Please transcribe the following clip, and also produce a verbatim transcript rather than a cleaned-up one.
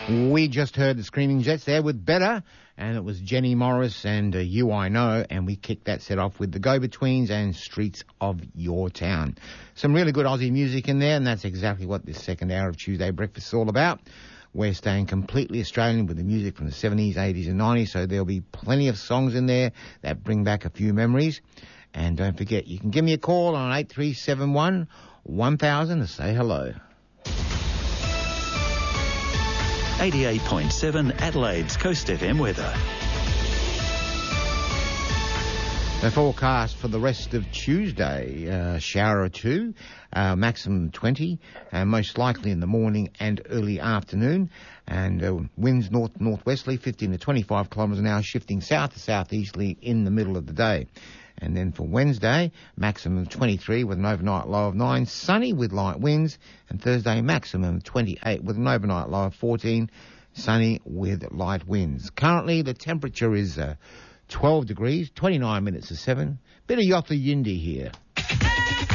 We just heard the Screaming Jets there with Better, and it was Jenny Morris and uh, You I Know, and we kicked that set off with the Go-Betweens and Streets of Your Town. Some really good Aussie music in there, and that's exactly what this second hour of Tuesday Breakfast is all about. We're staying completely Australian with the music from the seventies, eighties and nineties, so there'll be plenty of songs in there that bring back a few memories. And don't forget, you can give me a call on eight three seven one, one thousand to say hello. eighty-eight point seven Adelaide's Coast F M weather. The forecast for the rest of Tuesday, uh, shower or two, uh, maximum twenty, and most likely in the morning and early afternoon. And uh, winds north-northwesterly, fifteen to twenty-five kilometres an hour, shifting south to southeasterly in the middle of the day. And then for Wednesday, maximum twenty-three with an overnight low of nine, sunny with light winds. And Thursday, maximum twenty-eight with an overnight low of fourteen, sunny with light winds. Currently, the temperature is uh, twelve degrees, twenty-nine minutes to seven. Bit of Yotha Yindi here.